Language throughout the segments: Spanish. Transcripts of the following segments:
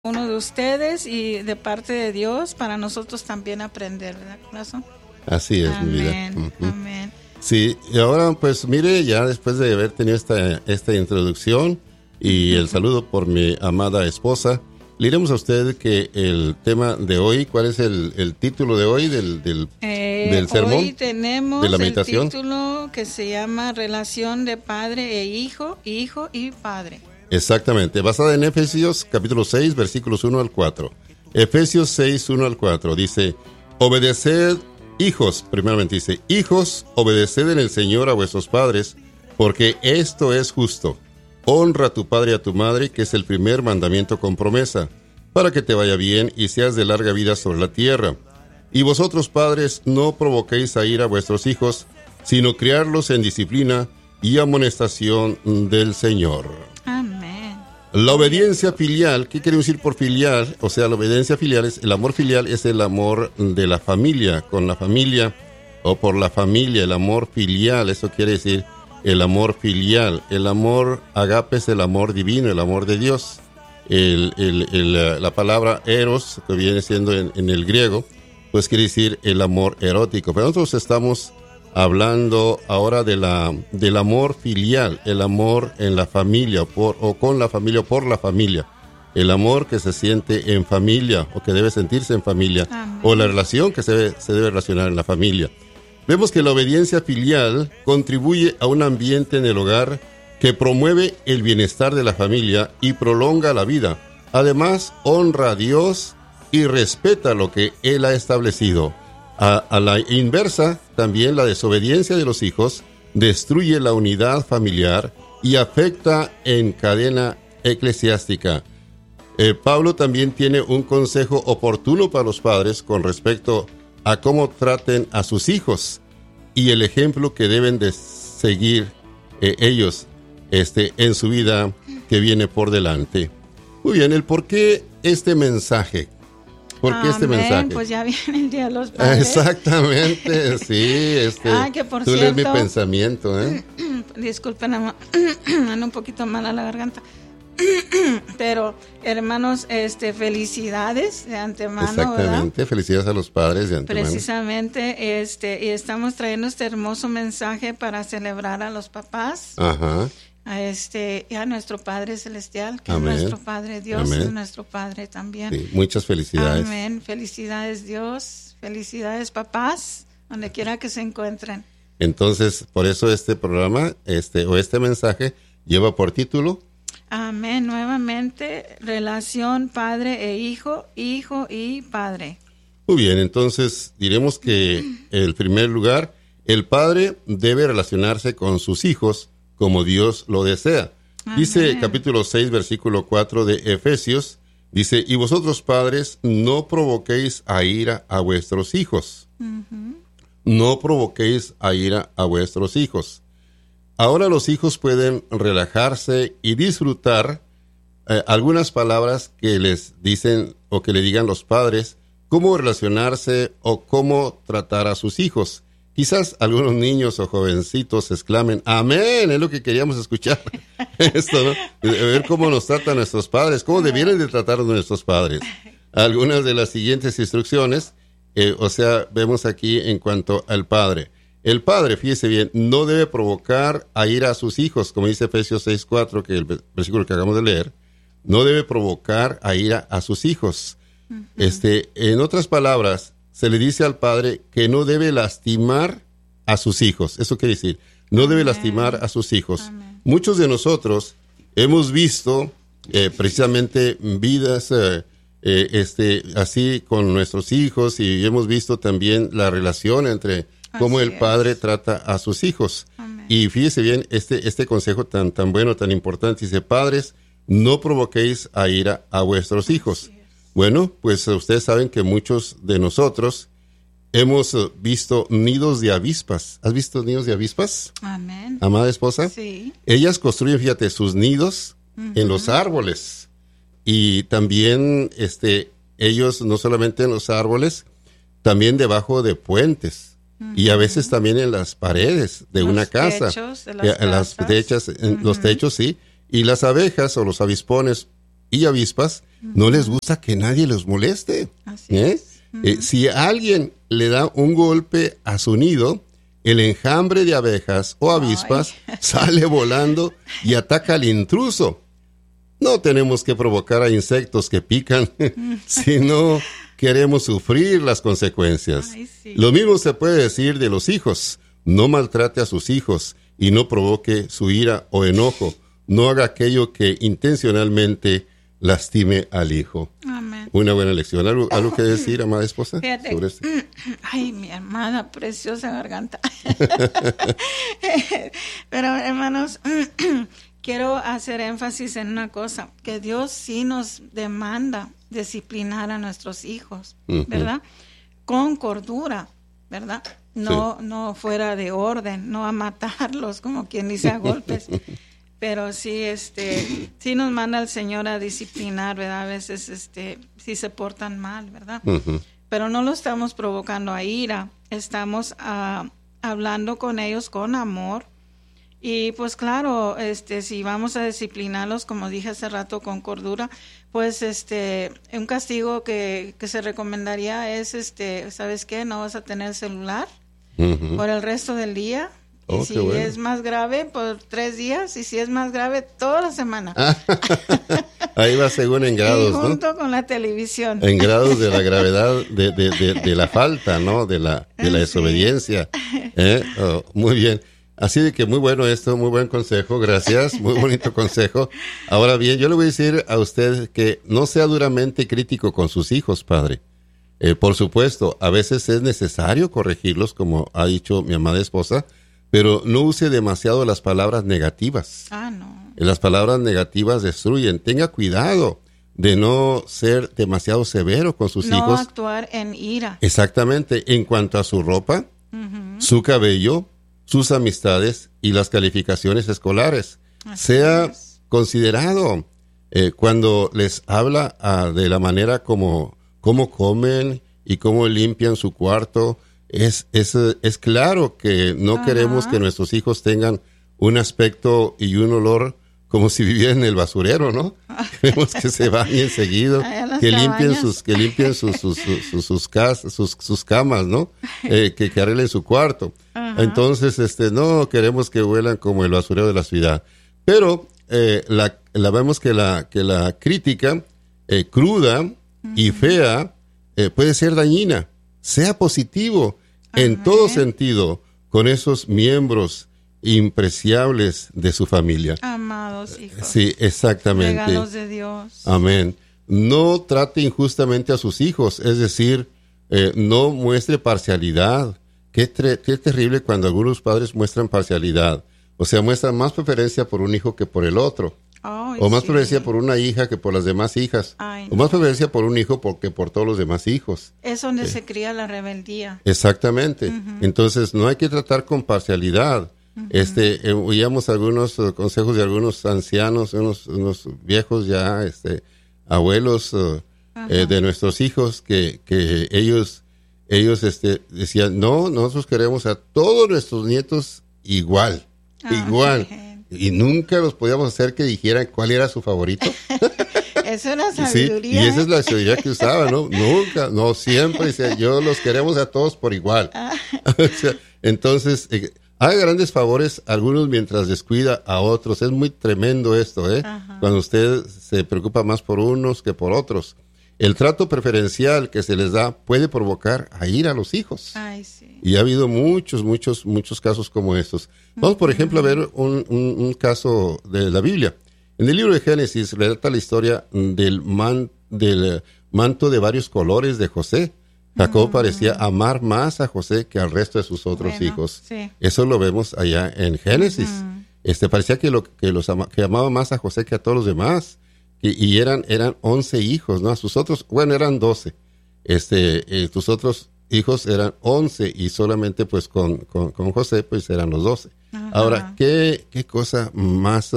uno de ustedes y de parte de Dios para nosotros también aprender, ¿verdad, corazón? Así es, Amén, mi vida. amén. Sí, y ahora pues mire, ya después de haber tenido esta introducción y el saludo por mi amada esposa, le diremos a usted que el tema de hoy, ¿cuál es el título de hoy del sermón? Hoy tenemos de la meditación. el título que se llama Relación de Padre e Hijo, Hijo y Padre. Exactamente, basada en Efesios capítulo 6, versículos 1 al 4. Efesios 6, 1 al 4, dice, obedeced, hijos, primeramente dice, hijos, obedeced en el Señor a vuestros padres, porque esto es justo. Honra a tu padre y a tu madre, que es el primer mandamiento con promesa, para que te vaya bien y seas de larga vida sobre la tierra. Y vosotros, padres, no provoquéis a ira a vuestros hijos, sino criarlos en disciplina y amonestación del Señor. Amén. La obediencia filial, ¿qué quiere decir por filial? O sea, la obediencia filial es, el amor filial es el amor de la familia, con la familia, o por la familia, el amor filial, eso quiere decir el amor filial. El amor agape es el amor divino, el amor de Dios. La palabra eros, que viene siendo en el griego, pues quiere decir el amor erótico. Pero nosotros estamos hablando ahora del amor filial, el amor en la familia, o con la familia, o por la familia. El amor que se siente en familia, o que debe sentirse en familia, Amén. o la relación que se debe relacionar en la familia. Vemos que la obediencia filial contribuye a un ambiente en el hogar que promueve el bienestar de la familia y prolonga la vida. Además, honra a Dios y respeta lo que Él ha establecido. A la inversa, también la desobediencia de los hijos destruye la unidad familiar y afecta en cadena eclesiástica. Pablo también tiene un consejo oportuno para los padres con respecto a cómo traten a sus hijos y el ejemplo que deben de seguir ellos en su vida que viene por delante. Muy bien, el por qué este mensaje. ¿Por qué este mensaje? Pues ya viene el Día de los Padres. Exactamente, sí. Que por tú cierto, lees mi pensamiento, ¿eh? Disculpen, ando un poquito mal a la garganta. Pero, hermanos, felicidades de antemano. Exactamente, ¿verdad? Felicidades a los padres de antemano. Precisamente, y estamos trayendo este hermoso mensaje para celebrar a los papás. Ajá. Y a nuestro Padre Celestial, que Amén. es nuestro Padre Dios, Amén. es nuestro Padre también. Sí, muchas felicidades. Amén. Felicidades, Dios. Felicidades, papás, donde quiera que se encuentren. Entonces, por eso este programa, este mensaje, lleva por título. Amén. Nuevamente, relación padre e hijo, hijo y padre. Muy bien, entonces diremos que en primer lugar, el padre debe relacionarse con sus hijos como Dios lo desea. Amén. Dice capítulo 6, versículo 4 de Efesios, dice, y vosotros padres no provoquéis a ira a vuestros hijos. Uh-huh. No provoquéis a ira a vuestros hijos. Ahora los hijos pueden relajarse y disfrutar algunas palabras que les dicen o que le digan los padres, cómo relacionarse o cómo tratar a sus hijos. Quizás algunos niños o jovencitos exclamen, amén, es lo que queríamos escuchar. Esto, ¿no? De ver cómo nos tratan nuestros padres, cómo debieran de tratar a nuestros padres. Algunas de las siguientes instrucciones, vemos aquí en cuanto al padre. El padre, fíjese bien, no debe provocar a ira a sus hijos, como dice Efesios 6:4, que el versículo que acabamos de leer, no debe provocar a ira a sus hijos. Uh-huh. En otras palabras, se le dice al padre que no debe lastimar a sus hijos. Eso quiere decir, no debe lastimar a sus hijos. Amén. Muchos de nosotros hemos visto precisamente vidas así con nuestros hijos y hemos visto también la relación entre cómo el padre trata a sus hijos. Amén. Y fíjese bien, este consejo tan bueno, tan importante, dice, padres, no provoquéis a ira a vuestros hijos. Bueno, pues ustedes saben que muchos de nosotros hemos visto nidos de avispas. ¿Has visto nidos de avispas? Amén. Amada esposa. Sí. Ellas construyen, fíjate, sus nidos en los árboles. Y también ellos no solamente en los árboles, también debajo de puentes. Y a veces también en las paredes de una casa. Techos de las los techos, sí. Y las abejas o los avispones y avispas no les gusta que nadie los moleste. Así es. Si alguien le da un golpe a su nido, el enjambre de abejas o avispas sale volando y ataca al intruso. No tenemos que provocar a insectos que pican, sino queremos sufrir las consecuencias. Ay, sí. Lo mismo se puede decir de los hijos. No maltrate a sus hijos y no provoque su ira o enojo. No haga aquello que intencionalmente lastime al hijo. Amén. Una buena lección. ¿Algo que decir, amada esposa? Fíjate. Sobre esto? Ay, mi hermana, preciosa garganta. Pero, hermanos, quiero hacer énfasis en una cosa, que Dios sí nos demanda disciplinar a nuestros hijos, ¿verdad? Con cordura, ¿verdad? No fuera de orden, no a matarlos, como quien dice, a golpes. Pero sí, sí nos manda el Señor a disciplinar, ¿verdad? A veces, sí se portan mal, ¿verdad? Pero no lo estamos provocando a ira, estamos hablando con ellos con amor. Y pues claro, si vamos a disciplinarlos, como dije hace rato, con cordura, pues un castigo que se recomendaría es, ¿sabes qué? No vas a tener celular por el resto del día. Y si es más grave, por 3 días, y si es más grave, toda la semana. Ahí va según en grados, y junto con la televisión. En grados de la gravedad de la falta, ¿no? De la desobediencia. Muy bien. Así de que muy bueno esto, muy buen consejo, gracias, muy bonito consejo. Ahora bien, yo le voy a decir a usted que no sea duramente crítico con sus hijos, padre. Por supuesto, a veces es necesario corregirlos, como ha dicho mi amada esposa, pero no use demasiado las palabras negativas. No. Las palabras negativas destruyen. Tenga cuidado de no ser demasiado severo con sus hijos. No actuar en ira. Exactamente. En cuanto a su ropa, su cabello, sus amistades y las calificaciones escolares. Sea considerado cuando les habla de la manera como comen y cómo limpian su cuarto. Es claro que no queremos que nuestros hijos tengan un aspecto y un olor como si vivieran en el basurero, ¿no? Queremos que se bañen seguido, que limpien sus camas, ¿no? Que arreglen su cuarto. Entonces, no queremos que huelan como el basurero de la ciudad. Pero vemos que la crítica cruda y fea puede ser dañina. Sea positivo en todo sentido con esos miembros impreciables de su familia. Amados hijos. Sí, exactamente. Regalos de Dios. Amén. No trate injustamente a sus hijos, es decir, no muestre parcialidad. Qué terrible cuando algunos padres muestran parcialidad. O sea, muestran más preferencia por un hijo que por el otro. O más preferencia por una hija que por las demás hijas. O más preferencia por un hijo que por todos los demás hijos. Es donde se cría la rebeldía. Exactamente. Entonces, no hay que tratar con parcialidad. Oíamos algunos consejos de algunos ancianos, unos viejos ya, abuelos de nuestros hijos, que ellos decían, no, nosotros queremos a todos nuestros nietos igual. Y nunca los podíamos hacer que dijeran cuál era su favorito. Es una sabiduría. Sí, y esa es la sabiduría que usaba, ¿no? Nunca, no, siempre decía, yo los queremos a todos por igual. O sea, entonces, haga grandes favores a algunos mientras descuida a otros. Es muy tremendo esto, cuando usted se preocupa más por unos que por otros. El trato preferencial que se les da puede provocar a ira a los hijos. Ay, sí. Y ha habido muchos casos como estos. Vamos, por ejemplo, a ver un caso de la Biblia. En el libro de Génesis relata la historia del manto de varios colores de José. Jacob parecía amar más a José que al resto de sus otros hijos. Sí. Eso lo vemos allá en Génesis. Parecía que amaba más a José que a todos los demás. Y eran 11 hijos, ¿no? Sus otros, eran 12. Sus otros hijos eran 11 y solamente pues con José pues eran los 12. Ahora, ¿qué cosa más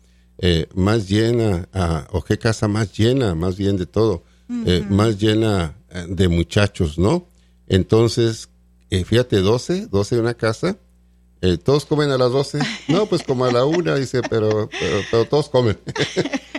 llena, o qué casa más llena, más bien de todo, más llena de muchachos, ¿no? Entonces, fíjate, 12 de una casa, todos comen a las 12. No, pues como a la 1, dice, pero todos comen.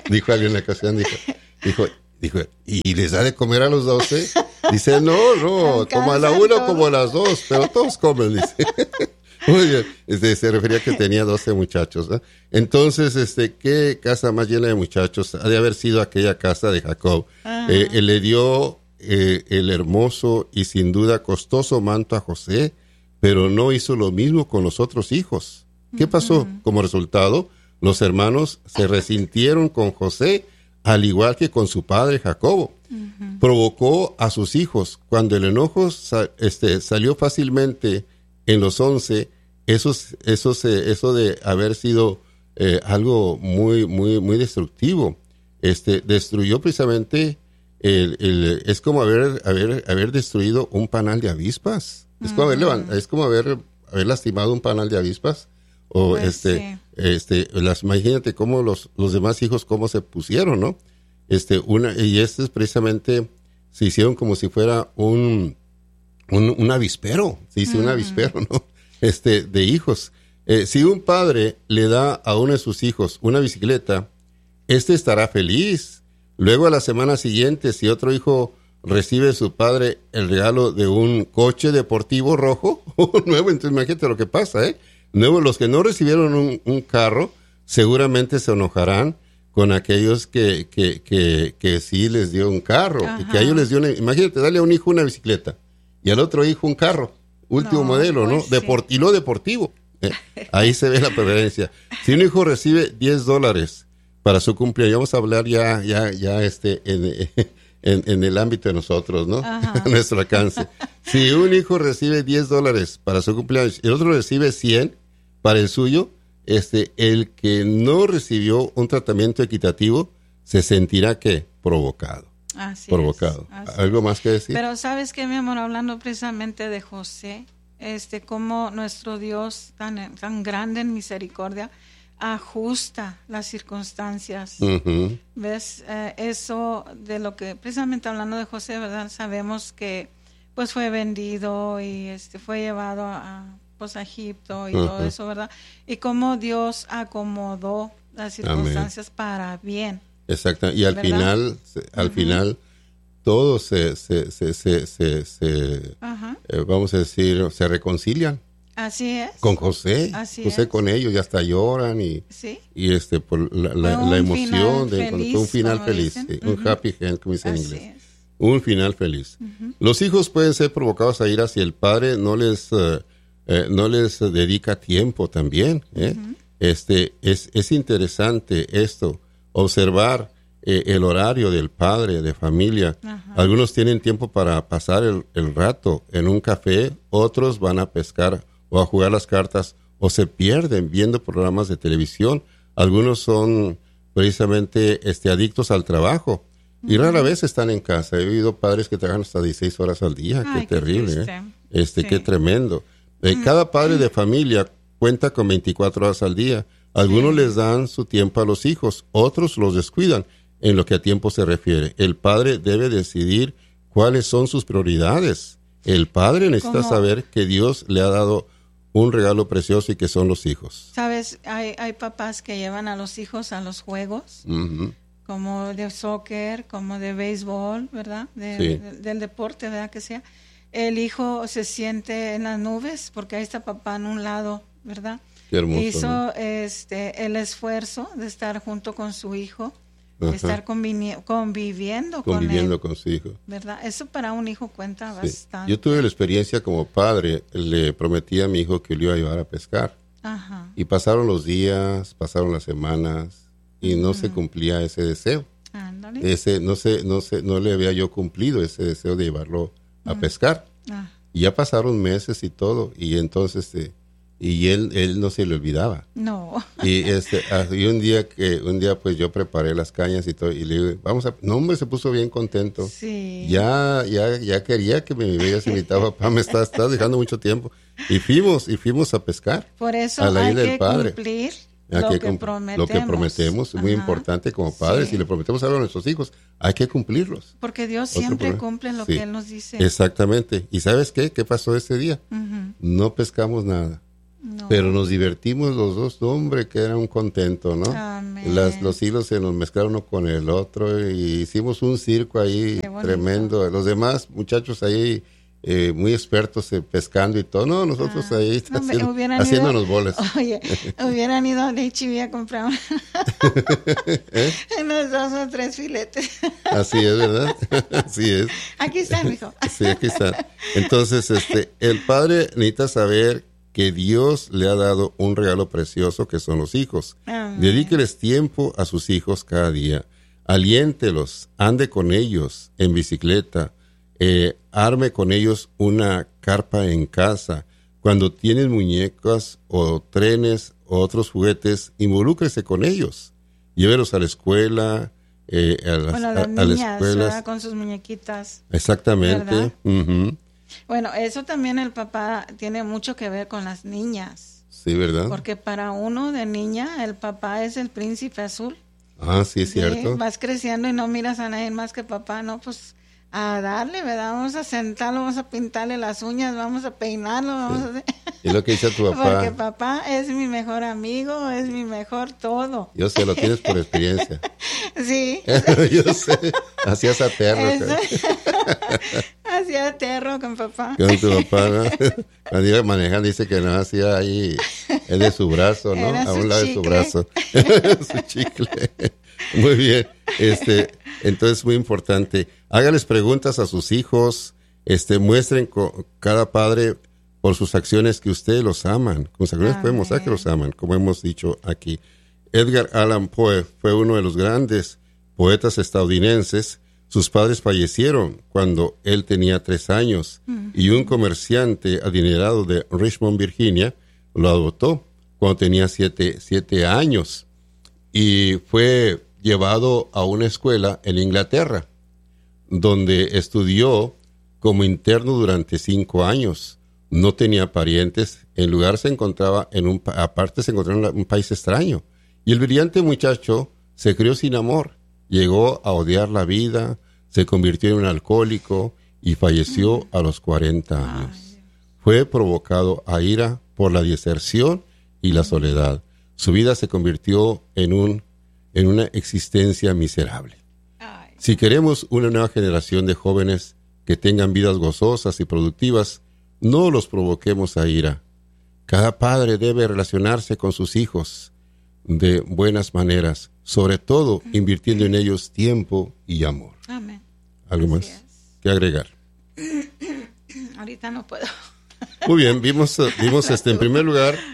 Dijo alguien en la ocasión, dijo, ¿y les da de comer a los 12? Dice, no, como a la 1 como a las 2, pero todos comen, dice. Muy bien, se refería a que tenía 12 muchachos, ¿no? Entonces, qué casa más llena de muchachos, ha de haber sido aquella casa de Jacob. Él le dio el hermoso y sin duda costoso manto a José, pero no hizo lo mismo con los otros hijos. ¿Qué pasó? Como resultado, los hermanos se resintieron con José, al igual que con su padre Jacobo. Provocó a sus hijos. Cuando el enojo salió fácilmente en los 11, eso de haber sido algo muy, muy, muy destructivo, destruyó precisamente es como haber destruido un panal de avispas. Es como haber lastimado un panal de avispas. O Pues imagínate cómo los demás hijos cómo se pusieron, ¿no? Es precisamente se hicieron como si fuera un avispero, se hizo un avispero, ¿no? De hijos. Si un padre le da a uno de sus hijos una bicicleta, estará feliz. Luego a la semana siguiente, si otro hijo recibe de su padre el regalo de un coche deportivo rojo nuevo, entonces imagínate lo que pasa, Luego los que no recibieron un carro seguramente se enojarán con aquellos que sí les dio un carro. Y que a ellos les dio imagínate, darle a un hijo una bicicleta y al otro hijo un carro, último modelo, ¿no? Sí. Y lo deportivo. Ahí se ve la preferencia. Si un hijo recibe $10 para su cumpleaños, vamos a hablar ya en el ámbito de nosotros, ¿no? Nuestro alcance. Si un hijo recibe $10 para su cumpleaños y el otro recibe 100 para el suyo, el que no recibió un tratamiento equitativo se sentirá ¿qué? Provocado. Así provocado. Es. ¿Algo más que decir? Pero ¿sabes qué, mi amor? Hablando precisamente de José, como nuestro Dios tan grande en misericordia ajusta las circunstancias. ¿Ves? Eso de lo que, precisamente hablando de José, ¿verdad? Sabemos que pues fue vendido y fue llevado a Egipto y todo eso, ¿verdad? Y cómo Dios acomodó las circunstancias para bien. Exacto. Y al final todos vamos a decir, se reconcilian. Así es. Con José. Así José es. Con ellos y hasta lloran y por la emoción de feliz, un final feliz, sí, un happy end, como dicen en inglés. Es. Un final feliz. Los hijos pueden ser provocados a ira si el padre no les dedica tiempo también. Es interesante esto, observar el horario del padre de familia. Algunos tienen tiempo para pasar el rato en un café, otros van a pescar o a jugar las cartas o se pierden viendo programas de televisión. Algunos son precisamente adictos al trabajo y rara vez están en casa. He visto padres que trabajan hasta 16 horas al día. Qué terrible, qué tremendo. Cada padre de familia cuenta con 24 horas al día. Algunos les dan su tiempo a los hijos, otros los descuidan en lo que a tiempo se refiere. El padre debe decidir cuáles son sus prioridades. El padre necesita saber que Dios le ha dado un regalo precioso y que son los hijos. ¿Sabes? Hay papás que llevan a los hijos a los juegos, como de soccer, como de béisbol, ¿verdad? Del deporte, ¿verdad? Que sea. El hijo se siente en las nubes porque ahí está papá en un lado, ¿verdad? Qué hermoso, hizo ¿no? El esfuerzo de estar junto con su hijo, de estar conviviendo con él, con su hijo, ¿verdad? Eso para un hijo cuenta bastante. Yo tuve la experiencia como padre, le prometí a mi hijo que lo iba a llevar a pescar. Y pasaron los días, pasaron las semanas y no se cumplía ese deseo. Ándale. No le había yo cumplido ese deseo de llevarlo a pescar. Y ya pasaron meses y todo, y entonces y él no se le olvidaba. No. Y un día pues yo preparé las cañas y todo, y le digo, no, hombre, se puso bien contento. Sí. Ya quería que me hubieras invitado, papá, me estás dejando mucho tiempo. Y fuimos a pescar. Por eso a la hay isla que del Padre. cumplir Lo que prometemos es muy importante como padres. Si le prometemos algo a nuestros hijos, hay que cumplirlos. Porque Dios siempre cumple lo que Él nos dice. Exactamente. ¿Y sabes qué? ¿Qué pasó ese día? No pescamos nada. No. Pero nos divertimos los dos, hombre, que era un contento, ¿no? Amén. Los hilos se nos mezclaron uno con el otro y hicimos un circo ahí tremendo. Los demás muchachos ahí muy expertos pescando y todo. No, nosotros ahí haciéndonos bolas. Oye, hubieran ido a H&B a comprar unos 2 o 3 filetes. Así es, ¿verdad? Así es. Aquí está, mijo. Sí, aquí está. Entonces, el padre necesita saber que Dios le ha dado un regalo precioso que son los hijos. Amén. Dedíqueles tiempo a sus hijos cada día. Aliéntelos, ande con ellos en bicicleta, arme con ellos una carpa en casa. Cuando tienen muñecas o trenes o otros juguetes, involúcrese con ellos. Llévelos a la escuela, las las niñas, escuelas. con sus muñequitas. Exactamente. Uh-huh. Bueno, eso también el papá tiene mucho que ver con las niñas. Sí, ¿verdad? Porque para uno de niña, el papá es el príncipe azul. Ah, sí, es cierto. Vas creciendo y no miras a nadie más que papá, no, pues a darle, ¿verdad? Vamos a sentarlo, vamos a pintarle las uñas, vamos a peinarlo, vamos a hacer... Y lo que dice tu papá. Porque papá es mi mejor amigo, es mi mejor todo. Yo sé, lo tienes por experiencia. Sí. Yo sé, hacías aterro. Hacía aterro con papá. Con tu papá, ¿no? Cuando iba manejando dice que no hacía ahí, es de su brazo, ¿no? Era a un lado de su chicle. brazo. Su chicle. Muy bien. Entonces, muy importante. Hágales preguntas a sus hijos. Muestren cada padre por sus acciones que ustedes los aman. Con sus acciones podemos mostrar que los aman, como hemos dicho aquí. Edgar Allan Poe fue uno de los grandes poetas estadounidenses. Sus padres fallecieron cuando él tenía 3 años y un comerciante adinerado de Richmond, Virginia, lo adoptó cuando tenía 7 años y fue llevado a una escuela en Inglaterra, donde estudió como interno durante 5 años. No tenía parientes, en lugar se encontraba aparte se encontraba en un país extraño. Y el brillante muchacho se crió sin amor, llegó a odiar la vida, se convirtió en un alcohólico y falleció a los 40 años. Fue provocado a ira por la deserción y la soledad. Su vida se convirtió en una existencia miserable. Si queremos una nueva generación de jóvenes que tengan vidas gozosas y productivas, no los provoquemos a ira. Cada padre debe relacionarse con sus hijos de buenas maneras, sobre todo invirtiendo en ellos tiempo y amor. Amén. ¿Algo más que agregar? Ahorita no puedo. Muy bien, vimos en primer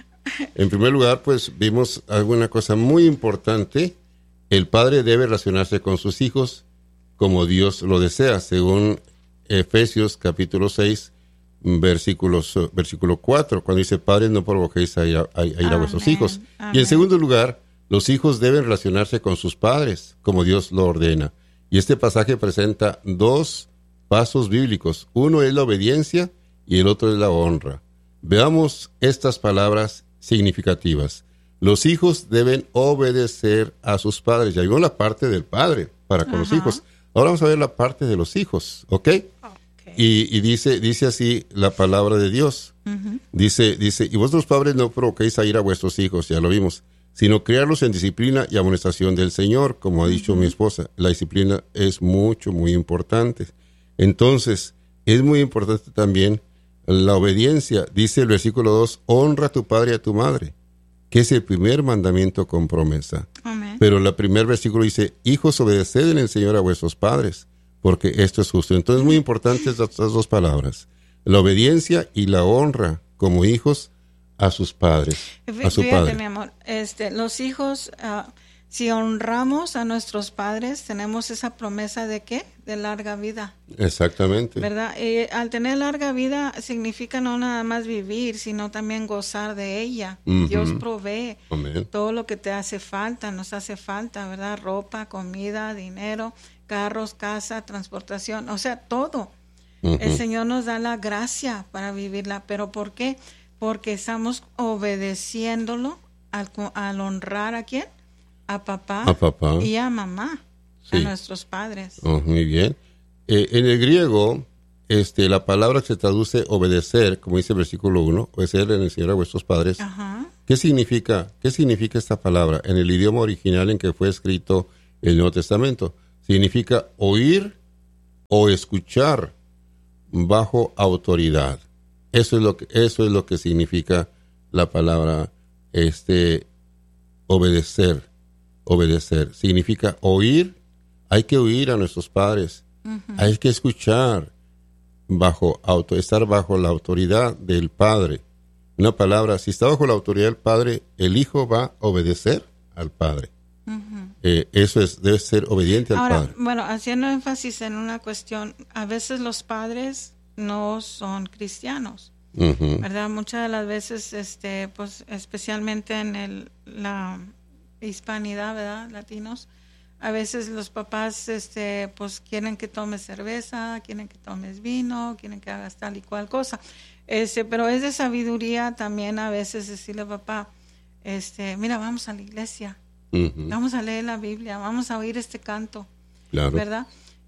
lugar, pues vimos alguna cosa muy importante. El padre debe relacionarse con sus hijos como Dios lo desea, según Efesios capítulo 6, versículo 4, cuando dice: padres, no provoquéis a ir a vuestros hijos. Amén. Y en segundo lugar, los hijos deben relacionarse con sus padres como Dios lo ordena. Y este pasaje presenta 2 pasos bíblicos. Uno es la obediencia y el otro es la honra. Veamos estas palabras significativas. Los hijos deben obedecer a sus padres. Ya vimos la parte del padre para con los hijos. Ahora vamos a ver la parte de los hijos, ¿ok? Y dice así la palabra de Dios. Dice, y vosotros padres no provoquéis a ir a vuestros hijos, ya lo vimos, sino criarlos en disciplina y amonestación del Señor, como ha dicho mi esposa. La disciplina es muy importante. Entonces, es muy importante también la obediencia. Dice el versículo 2, honra a tu padre y a tu madre, que es el primer mandamiento con promesa. Amén. Pero el primer versículo dice: hijos, obedeced en el Señor a vuestros padres, porque esto es justo. Entonces, muy importantes estas 2 palabras, la obediencia y la honra como hijos a sus padres, a su Fíjate, padre. mi amor, los hijos, si honramos a nuestros padres, tenemos esa promesa de ¿qué? De larga vida. Exactamente. ¿Verdad? Al tener larga vida significa no nada más vivir, sino también gozar de ella. Dios provee Amén. todo lo que te hace falta, nos hace falta, ¿verdad? Ropa, comida, dinero, carros, casa, transportación, o sea, todo. El Señor nos da la gracia para vivirla, pero ¿por qué? Porque estamos obedeciéndolo al honrar ¿a quién? A papá y a mamá, Sí. a nuestros padres. Oh, muy bien. En el griego, la palabra que se traduce obedecer, como dice el versículo 1, obedecer en el Señor a vuestros padres. Ajá. ¿Qué significa esta palabra en el idioma original en que fue escrito el Nuevo Testamento? Significa oír o escuchar bajo autoridad. Eso es lo que significa la palabra obedecer. Obedecer significa oír. Hay que oír a nuestros padres. Uh-huh. Hay que escuchar estar bajo la autoridad del Padre. Una palabra, si está bajo la autoridad del Padre, el Hijo va a obedecer al Padre. Uh-huh. Debe ser obediente al Padre. Bueno, haciendo énfasis en una cuestión, a veces los padres no son cristianos, uh-huh. ¿verdad? Muchas de las veces, pues, especialmente en la hispanidad, ¿verdad? Latinos, a veces los papás, pues, quieren que tomes cerveza, quieren que tomes vino, quieren que hagas tal y cual cosa. Pero es de sabiduría también a veces decirle, papá, mira, vamos a la iglesia, uh-huh. vamos a leer la Biblia, vamos a oír este canto, claro. ¿verdad?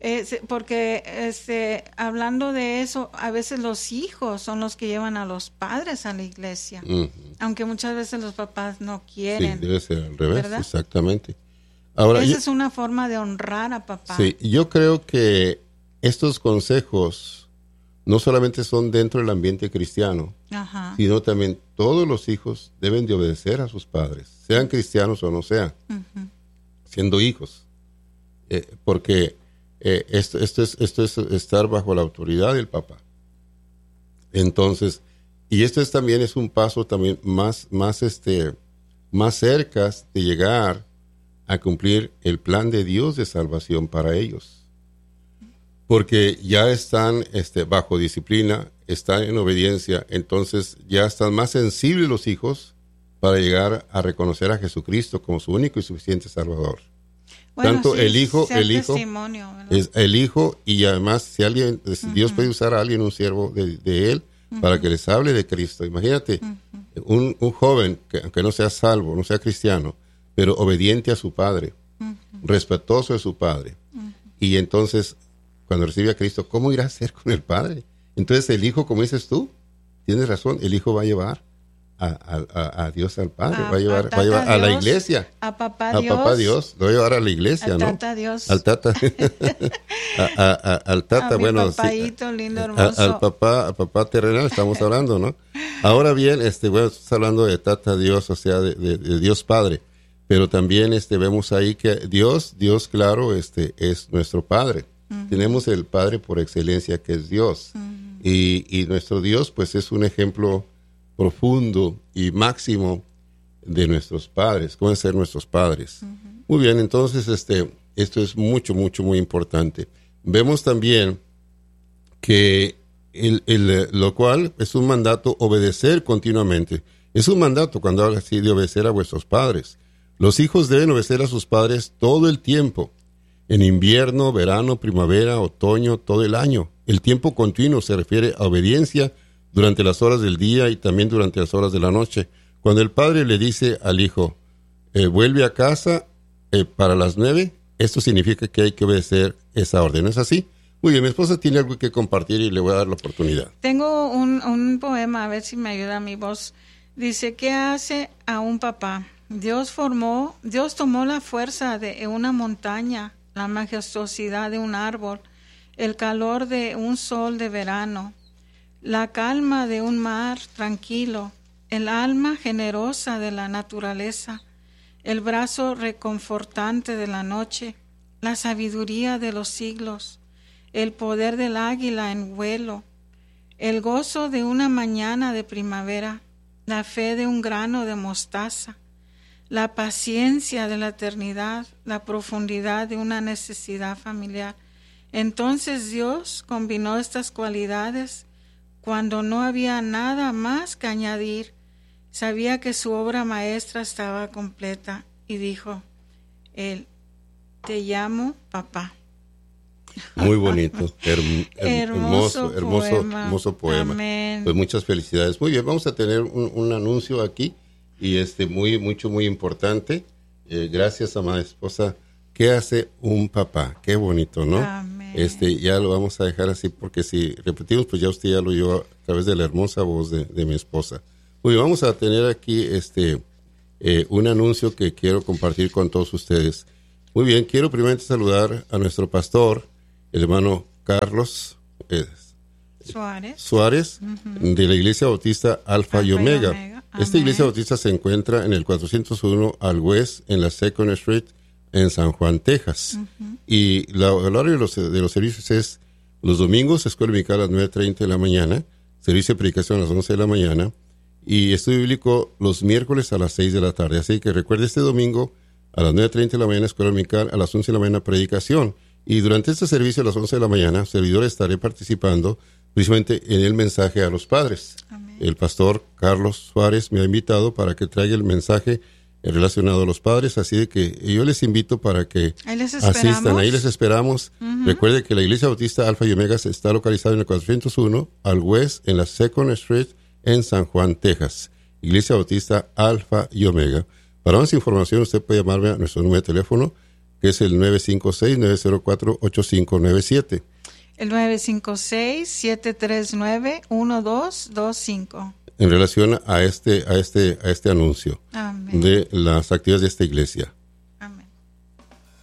Porque hablando de eso, a veces los hijos son los que llevan a los padres a la iglesia, uh-huh. aunque muchas veces los papás no quieren. Sí, debe ser al revés, ¿verdad? Exactamente. Ahora, esa es una forma de honrar a papá. Sí, yo creo que estos consejos no solamente son dentro del ambiente cristiano, ajá. sino también todos los hijos deben de obedecer a sus padres, sean cristianos o no sean, uh-huh. siendo hijos, porque esto es estar bajo la autoridad del papá. Entonces, y también es un paso también más cerca de llegar a cumplir el plan de Dios de salvación para ellos. Porque ya están bajo disciplina, están en obediencia, entonces ya están más sensibles los hijos para llegar a reconocer a Jesucristo como su único y suficiente Salvador. Bueno, tanto sí, el hijo es el hijo, y además si alguien, uh-huh. Dios puede usar a alguien, un siervo de él, uh-huh. para que les hable de Cristo. Imagínate, uh-huh. un joven que aunque no sea salvo, no sea cristiano, pero obediente a su padre, uh-huh. respetuoso de su padre, uh-huh. y entonces cuando recibe a Cristo, ¿cómo irá a ser con el Padre? Entonces el Hijo, como dices tú, tienes razón, el Hijo va a llevar a Dios al Padre, va a llevar a la iglesia, a papá Dios, lo va a llevar a la iglesia, ¿no? Tata Dios. Al Tata, al Tata, bueno, papaíto, lindo, hermoso. Al papá terrenal estamos hablando, ¿no? Ahora bien, estás hablando de Tata Dios, o sea, de Dios Padre, pero también vemos ahí que Dios, claro, es nuestro Padre. Uh-huh. Tenemos el Padre por excelencia, que es Dios. Uh-huh. Y nuestro Dios, pues, es un ejemplo profundo y máximo de nuestros padres, cómo ser nuestros padres. Uh-huh. Muy bien, entonces esto es muy importante. Vemos también que lo cual es un mandato obedecer continuamente. Es un mandato cuando habla así de obedecer a vuestros padres. Los hijos deben obedecer a sus padres todo el tiempo. En invierno, verano, primavera, otoño, todo el año. El tiempo continuo se refiere a obediencia durante las horas del día y también durante las horas de la noche. Cuando el padre le dice al hijo, vuelve a casa para las 9, esto significa que hay que obedecer esa orden. ¿No es así? Muy bien, mi esposa tiene algo que compartir y le voy a dar la oportunidad. Tengo un poema, a ver si me ayuda mi voz. Dice, ¿qué hace a un papá? Dios tomó la fuerza de una montaña, la majestuosidad de un árbol, el calor de un sol de verano, la calma de un mar tranquilo, el alma generosa de la naturaleza, el brazo reconfortante de la noche, la sabiduría de los siglos, el poder del águila en vuelo, el gozo de una mañana de primavera, la fe de un grano de mostaza, la paciencia de la eternidad, la profundidad de una necesidad familiar. Entonces Dios combinó estas cualidades cuando no había nada más que añadir. Sabía que su obra maestra estaba completa y dijo, te llamo papá. Muy bonito, hermoso poema. Amén. Pues muchas felicidades. Muy bien, vamos a tener un anuncio aquí y muy importante. Gracias, amada esposa. ¿Qué hace un papá? Qué bonito, ¿no? Amén. Ya lo vamos a dejar así, porque si repetimos, pues ya usted ya lo oyó a través de la hermosa voz de mi esposa. Muy bien, vamos a tener aquí un anuncio que quiero compartir con todos ustedes. Muy bien, quiero primeramente saludar a nuestro pastor, el hermano Carlos Suárez, de la Iglesia Bautista Alfa y Omega. Esta Iglesia Bautista se encuentra en el 401 al West, en la 2nd Street, en San Juan, Texas. Y el horario de los servicios es los domingos, escuela dominical a las 9:30 de la mañana, servicio de predicación a las 11 de la mañana, y estudio bíblico los miércoles a las 6 de la tarde. Así que recuerde, este domingo a las 9:30 de la mañana, escuela dominical, a las 11 de la mañana, predicación. Y durante este servicio a las 11 de la mañana, servidor estaré participando precisamente en el mensaje a los padres. Amén. El pastor Carlos Suárez me ha invitado para que traiga el mensaje relacionado a los padres, así de que yo les invito para que asistan. Ahí les esperamos. Recuerde que la Iglesia Bautista Alfa y Omega está localizada en el 401 al West, en la 2nd Street, en San Juan, Texas. Iglesia Bautista Alfa y Omega. Para más información, usted puede llamarme a nuestro número de teléfono, que es el 956-904-8597. El 956-739-1225. En relación a este anuncio. Amén. De las actividades de esta iglesia.